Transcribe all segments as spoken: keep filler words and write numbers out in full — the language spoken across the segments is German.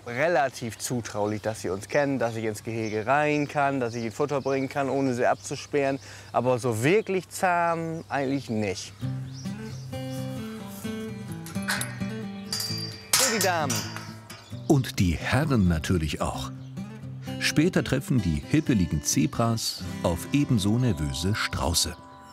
relativ zutraulich, dass sie uns kennen, dass ich ins Gehege rein kann, dass ich ihnen Futter bringen kann, ohne sie abzusperren. Aber so wirklich zahm eigentlich nicht. So, die Damen. Und die Herren natürlich auch. Später treffen die hippeligen Zebras auf ebenso nervöse Strauße.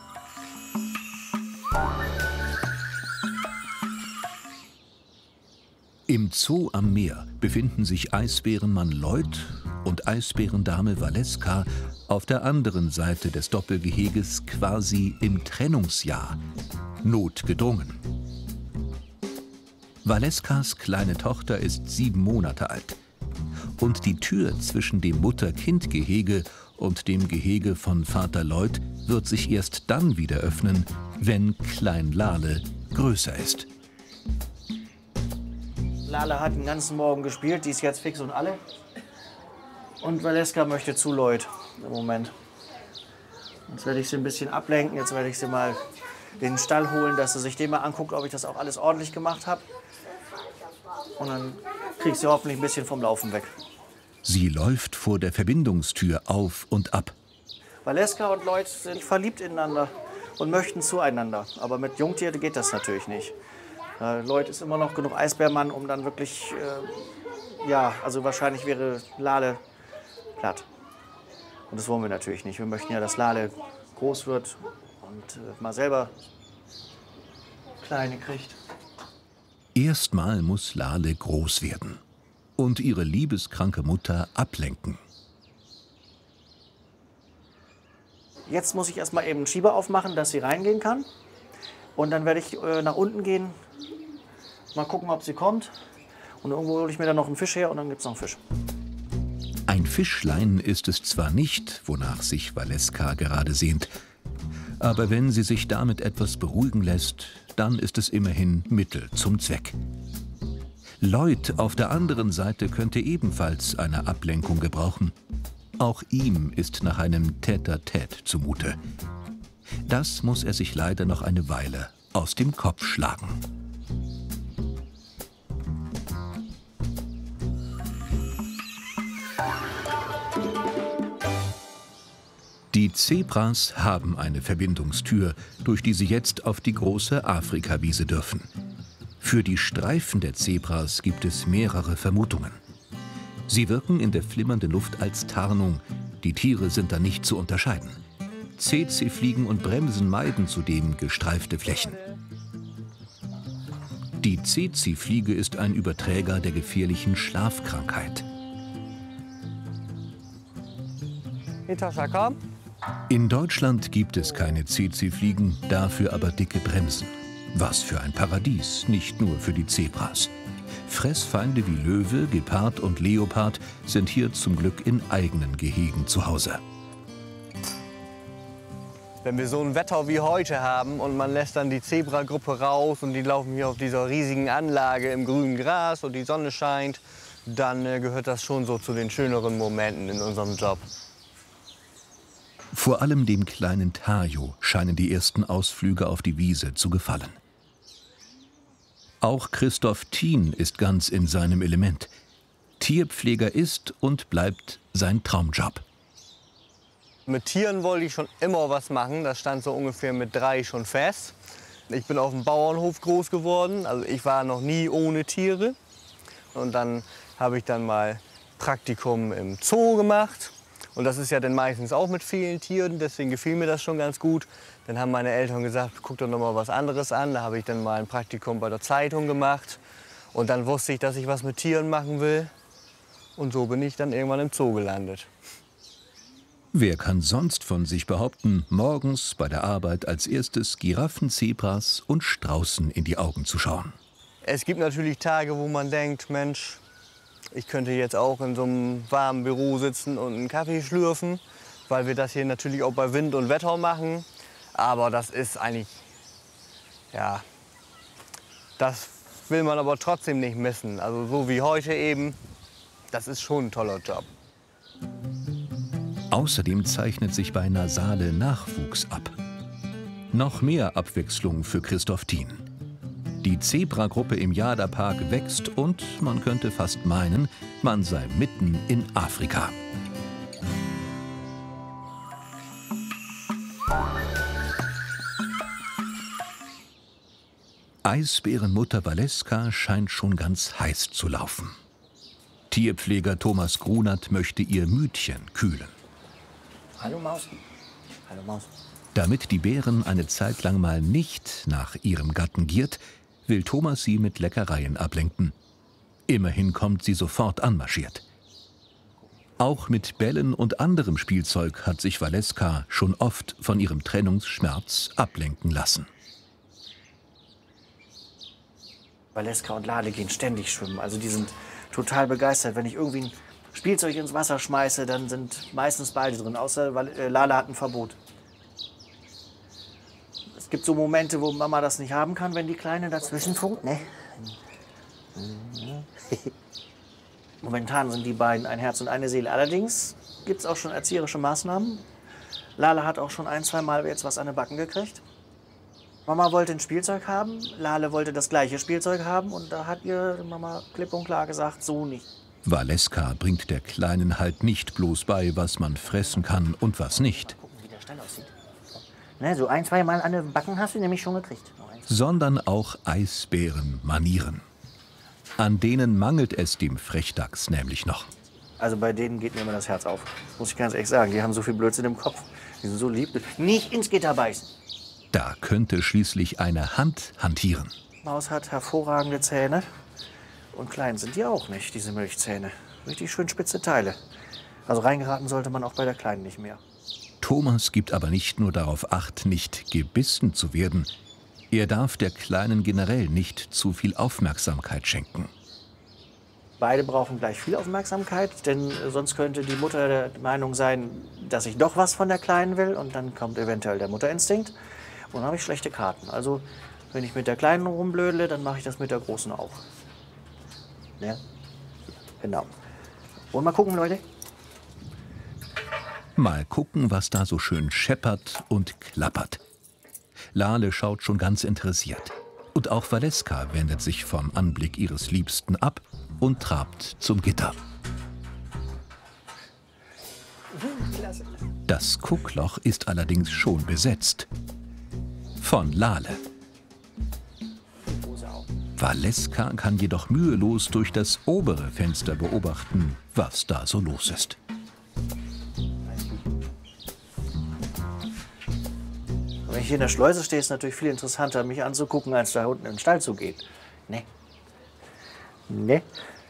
Im Zoo am Meer befinden sich Eisbärenmann Lloyd und Eisbärendame Valeska auf der anderen Seite des Doppelgeheges quasi im Trennungsjahr, notgedrungen. Valeskas kleine Tochter ist sieben Monate alt. Und die Tür zwischen dem Mutter-Kind-Gehege und dem Gehege von Vater Lloyd wird sich erst dann wieder öffnen, wenn Klein Lale größer ist. Lale hat den ganzen Morgen gespielt, die ist jetzt fix und alle. Und Valeska möchte zu Lloyd im Moment. Jetzt werde ich sie ein bisschen ablenken, jetzt werde ich sie mal in den Stall holen, dass sie sich den mal anguckt, ob ich das auch alles ordentlich gemacht habe. Und dann kriege ich sie hoffentlich ein bisschen vom Laufen weg. Sie läuft vor der Verbindungstür auf und ab. Valeska und Lloyd sind verliebt ineinander und möchten zueinander. Aber mit Jungtieren geht das natürlich nicht. Äh, Lloyd ist immer noch genug Eisbärmann, um dann wirklich, äh, ja, also wahrscheinlich wäre Lale platt. Und das wollen wir natürlich nicht. Wir möchten ja, dass Lale groß wird und äh, mal selber Kleine kriegt. Erstmal muss Lale groß werden und ihre liebeskranke Mutter ablenken. Jetzt muss ich erstmal eben einen Schieber aufmachen, dass sie reingehen kann. Und dann werde ich äh, nach unten gehen, mal gucken, ob sie kommt. Und irgendwo hole ich mir dann noch einen Fisch her und dann gibt es noch einen Fisch. Ein Fischlein ist es zwar nicht, wonach sich Valeska gerade sehnt, aber wenn sie sich damit etwas beruhigen lässt, dann ist es immerhin Mittel zum Zweck. Lloyd auf der anderen Seite könnte ebenfalls eine Ablenkung gebrauchen. Auch ihm ist nach einem Tête-à-Tête zumute. Das muss er sich leider noch eine Weile aus dem Kopf schlagen. Die Zebras haben eine Verbindungstür, durch die sie jetzt auf die große Afrikawiese dürfen. Für die Streifen der Zebras gibt es mehrere Vermutungen. Sie wirken in der flimmernden Luft als Tarnung. Die Tiere sind da nicht zu unterscheiden. Tsetse-Fliegen und Bremsen meiden zudem gestreifte Flächen. Die Tsetse-Fliege ist ein Überträger der gefährlichen Schlafkrankheit. Natascha, komm. In Deutschland gibt es keine Tsetse-Fliegen, dafür aber dicke Bremsen. Was für ein Paradies, nicht nur für die Zebras. Fressfeinde wie Löwe, Gepard und Leopard sind hier zum Glück in eigenen Gehegen zu Hause. Wenn wir so ein Wetter wie heute haben und man lässt dann die Zebragruppe raus und die laufen hier auf dieser riesigen Anlage im grünen Gras und die Sonne scheint, dann äh, gehört das schon so zu den schöneren Momenten in unserem Job. Vor allem dem kleinen Tajo scheinen die ersten Ausflüge auf die Wiese zu gefallen. Auch Christoph Thien ist ganz in seinem Element. Tierpfleger ist und bleibt sein Traumjob. Mit Tieren wollte ich schon immer was machen. Das stand so ungefähr mit drei schon fest. Ich bin auf dem Bauernhof groß geworden. Also ich war noch nie ohne Tiere. Und dann habe ich dann mal Praktikum im Zoo gemacht. Und das ist ja dann meistens auch mit vielen Tieren, deswegen gefiel mir das schon ganz gut. Dann haben meine Eltern gesagt, guck doch noch mal was anderes an. Da habe ich dann mal ein Praktikum bei der Zeitung gemacht. Und dann wusste ich, dass ich was mit Tieren machen will. Und so bin ich dann irgendwann im Zoo gelandet. Wer kann sonst von sich behaupten, morgens bei der Arbeit als erstes Giraffen, Zebras und Straußen in die Augen zu schauen? Es gibt natürlich Tage, wo man denkt, Mensch, ich könnte jetzt auch in so einem warmen Büro sitzen und einen Kaffee schlürfen, weil wir das hier natürlich auch bei Wind und Wetter machen. Aber das ist eigentlich, ja, das will man aber trotzdem nicht missen. Also so wie heute eben, das ist schon ein toller Job. Außerdem zeichnet sich bei Nasale Nachwuchs ab. Noch mehr Abwechslung für Christoph Thien. Die Zebragruppe im Jada-Park wächst und man könnte fast meinen, man sei mitten in Afrika. Eisbärenmutter Valeska scheint schon ganz heiß zu laufen. Tierpfleger Thomas Grunert möchte ihr Mütchen kühlen. Hallo Maus. Hallo Maus. Damit die Bärin eine Zeit lang mal nicht nach ihrem Gatten giert, will Thomas sie mit Leckereien ablenken. Immerhin kommt sie sofort anmarschiert. Auch mit Bällen und anderem Spielzeug hat sich Valeska schon oft von ihrem Trennungsschmerz ablenken lassen. Valeska und Lale gehen ständig schwimmen. Also die sind total begeistert. Wenn ich irgendwie ein Spielzeug ins Wasser schmeiße, dann sind meistens beide drin, außer Lale hat ein Verbot. Es gibt so Momente, wo Mama das nicht haben kann, wenn die Kleine dazwischen funkt. Ne? Momentan sind die beiden ein Herz und eine Seele. Allerdings gibt es auch schon erzieherische Maßnahmen. Lale hat auch schon ein, zwei Mal jetzt was an den Backen gekriegt. Mama wollte ein Spielzeug haben, Lale wollte das gleiche Spielzeug haben und da hat ihr Mama klipp und klar gesagt, so nicht. Valeska bringt der Kleinen halt nicht bloß bei, was man fressen kann und was nicht. Mal gucken, wie der Stall aussieht. Ne, so ein, zwei Mal an den Backen hast du nämlich schon gekriegt. Sondern auch Eisbärenmanieren. An denen mangelt es dem Frechdachs nämlich noch. Also bei denen geht mir immer das Herz auf. Muss ich ganz ehrlich sagen, die haben so viel Blödsinn im Kopf. Die sind so lieb. Nicht ins Gitter beißen. Da könnte schließlich eine Hand hantieren. Maus hat hervorragende Zähne. Und klein sind die auch nicht, diese Milchzähne. Richtig schön spitze Teile. Also reingeraten sollte man auch bei der Kleinen nicht mehr. Thomas gibt aber nicht nur darauf Acht, nicht gebissen zu werden. Er darf der Kleinen generell nicht zu viel Aufmerksamkeit schenken. Beide brauchen gleich viel Aufmerksamkeit, denn sonst könnte die Mutter der Meinung sein, dass ich doch was von der Kleinen will. Und dann kommt eventuell der Mutterinstinkt. Und dann habe ich schlechte Karten. Also, wenn ich mit der Kleinen rumblödle, dann mache ich das mit der Großen auch. Ja? Genau. Und mal gucken, Leute. Mal gucken, was da so schön scheppert und klappert. Lale schaut schon ganz interessiert. Und auch Valeska wendet sich vom Anblick ihres Liebsten ab und trabt zum Gitter. Das Guckloch ist allerdings schon besetzt. Von Lale. Valeska kann jedoch mühelos durch das obere Fenster beobachten, was da so los ist. Wenn ich hier in der Schleuse stehe, ist es natürlich viel interessanter, mich anzugucken, als da unten in den Stall zu gehen. Ne? Ne?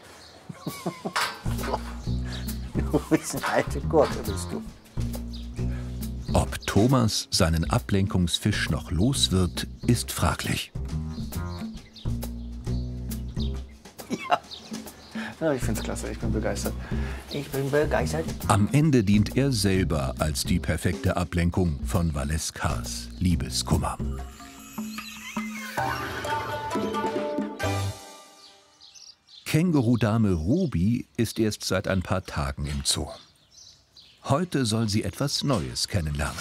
Du bist ein alter Gurke, bist du. Ob Thomas seinen Ablenkungsfisch noch los wird, ist fraglich. Ja. Ja, ich find's klasse, ich bin begeistert. Ich bin begeistert. Am Ende dient er selber als die perfekte Ablenkung von Valeskas Liebeskummer. Kängurudame Ruby ist erst seit ein paar Tagen im Zoo. Heute soll sie etwas Neues kennenlernen.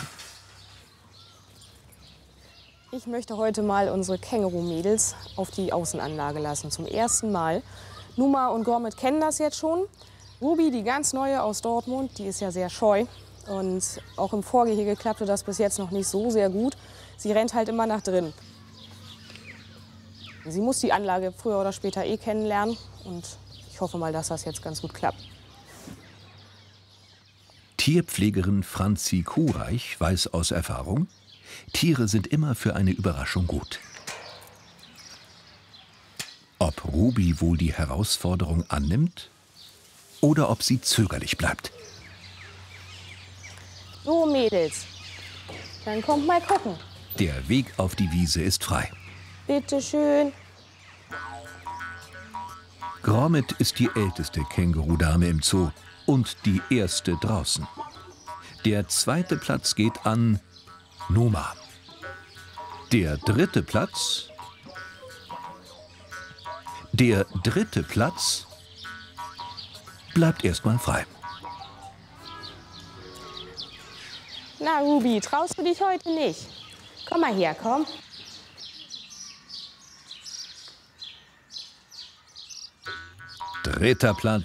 Ich möchte heute mal unsere Känguru-Mädels auf die Außenanlage lassen. Zum ersten Mal. Numa und Gormit kennen das jetzt schon. Ruby, die ganz neue aus Dortmund, die ist ja sehr scheu. Und auch im Vorgehege klappte das bis jetzt noch nicht so sehr gut. Sie rennt halt immer nach drin. Sie muss die Anlage früher oder später eh kennenlernen. Und ich hoffe mal, dass das jetzt ganz gut klappt. Tierpflegerin Franzi Kuhreich weiß aus Erfahrung, Tiere sind immer für eine Überraschung gut. Ob Ruby wohl die Herausforderung annimmt oder ob sie zögerlich bleibt. So, Mädels, dann kommt mal gucken. Der Weg auf die Wiese ist frei. Bitte schön. Gromit ist die älteste Kängurudame im Zoo und die erste draußen. Der zweite Platz geht an Numa. Der dritte Platz... Der dritte Platz bleibt erstmal frei. Na, Ruby, traust du dich heute nicht? Komm mal her, komm. Ritterplatt